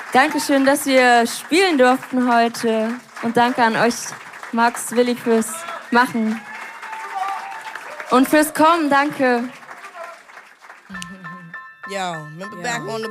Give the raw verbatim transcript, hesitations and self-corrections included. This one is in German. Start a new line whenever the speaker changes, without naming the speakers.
Dankeschön, dass wir spielen durften heute. Und danke an euch, Max, Willi, fürs Machen. Und fürs Kommen, danke.
Yo, remember back on the